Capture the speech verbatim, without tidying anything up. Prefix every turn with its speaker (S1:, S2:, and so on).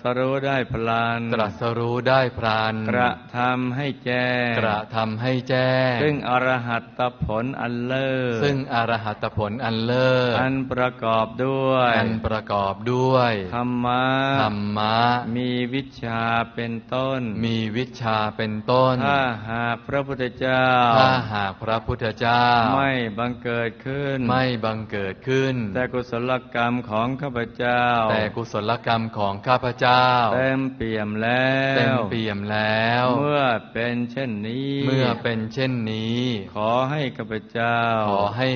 S1: รู้ได้พลัน
S2: ตรัสรู้ได้พลัน
S1: กระทำให้แจ้ง
S2: กระทำให้แจ้ง
S1: ซึ่งอรหัตผลอันเลิศ
S2: ซึ่งอรหัตผลอันเลิศ
S1: อันประกอบด้วย
S2: อันประกอบด้วย
S1: ธรรมะ
S2: ธรรมะ
S1: มีวิชชาเป็นต้น
S2: มีวิชชาเป็นต้น
S1: ถ้าหากพระพุทธเจ้า
S2: ถ้าหากพระพุทธเจ้า
S1: ไม่บังเกิดขึ้น
S2: ไม่บังเกิดขึ้น
S1: แต่กุศลกรรมของข้าพเจ้า
S2: แต่กุศลกรรมของข้าพเจ้า
S1: เต็มเปี่ยมแล้ว
S2: เต็มเปี่ยมแล้ว
S1: เมื่อเป็นเช่นนี้
S2: เมื่อเป็นเช่นนี้
S1: ขอให้ข้าพเจ้า
S2: ขอให้